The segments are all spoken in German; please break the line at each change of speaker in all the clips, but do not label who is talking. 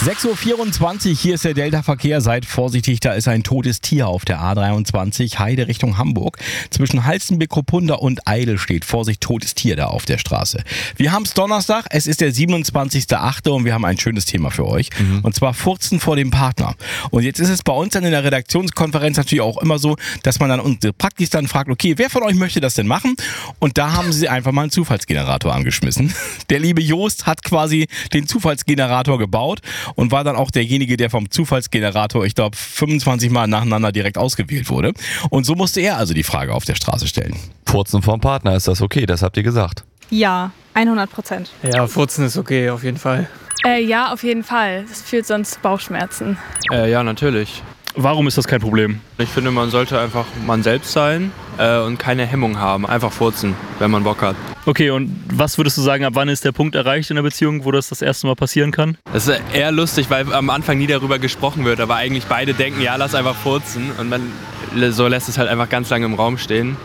6:24 Uhr, hier ist der Delta-Verkehr. Seid vorsichtig, da ist ein totes Tier auf der A23, Heide Richtung Hamburg. Zwischen Halstenbek-Ruppunda und Eidel steht, Vorsicht, totes Tier da auf der Straße. Wir haben es Donnerstag, es ist der 27.08. und wir haben ein schönes Thema für euch. Und zwar Furzen vor dem Partner. Und jetzt ist es bei uns dann in der Redaktionskonferenz natürlich auch immer so, dass man dann unsere Praktis dann fragt, okay, wer von euch möchte das denn machen? Und da haben sie einfach mal einen Zufallsgenerator angeschmissen. Der liebe Jost hat quasi den Zufallsgenerator gebaut und war dann auch derjenige, der vom Zufallsgenerator, ich glaube, 25 Mal nacheinander direkt ausgewählt wurde. Und so musste er also die Frage auf der Straße stellen.
Furzen vom Partner, ist das okay? Das habt ihr gesagt.
Ja, 100%.
Ja, Furzen ist okay, auf jeden Fall.
Ja, auf jeden Fall. Das führt sonst zu Bauchschmerzen.
Ja, natürlich.
Warum ist das kein Problem?
Ich finde, man sollte einfach man selbst sein und keine Hemmung haben. Einfach furzen, wenn man Bock hat.
Okay, und was würdest du sagen, ab wann ist der Punkt erreicht in der Beziehung, wo das erste Mal passieren kann?
Das ist eher lustig, weil am Anfang nie darüber gesprochen wird, aber eigentlich beide denken, ja, lass einfach furzen. Und man so lässt es halt einfach ganz lange im Raum stehen.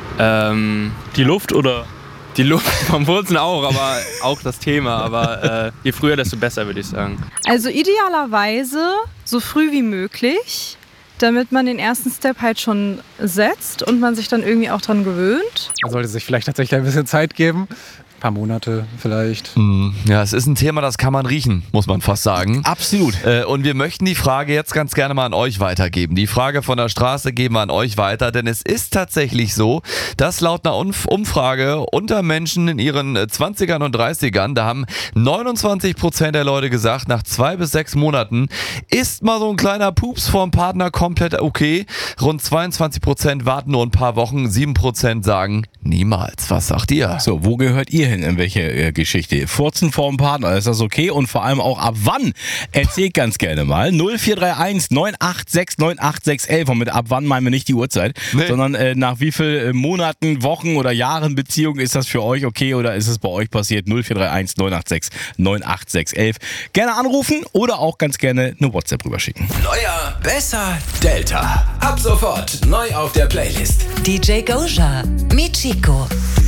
Die Luft oder?
Die Luft vom Furzen auch, aber auch das Thema. Aber je früher, desto besser, würde ich sagen.
Also idealerweise so früh wie möglich, damit man den ersten Step halt schon setzt und man sich dann irgendwie auch dran gewöhnt.
Man sollte sich vielleicht tatsächlich ein bisschen Zeit geben. Ein paar Monate vielleicht.
Ja, es ist ein Thema, das kann man riechen, muss man fast sagen.
Absolut.
Und wir möchten die Frage jetzt ganz gerne mal an euch weitergeben. Die Frage von der Straße geben wir an euch weiter, denn es ist tatsächlich so, dass laut einer Umfrage unter Menschen in ihren 20ern und 30ern, da haben 29% der Leute gesagt, nach 2 bis 6 Monaten ist mal so ein kleiner Pups vom Partner komplett okay. Rund 22% warten nur ein paar Wochen, 7% sagen niemals. Was sagt ihr?
So, wo gehört ihr hin? In welche Geschichte? Furzen vor dem Partner, ist das okay? Und vor allem auch ab wann? Erzählt ganz gerne mal. 0431 986 98611. Und mit ab wann meinen wir nicht die Uhrzeit, sondern nach wie vielen Monaten, Wochen oder Jahren Beziehung ist das für euch okay oder ist es bei euch passiert? 0431 986 98611. Gerne anrufen oder auch ganz gerne eine WhatsApp rüberschicken.
Neuer, besser, Delta. Ab sofort neu auf der Playlist.
DJ Goja, Michiko.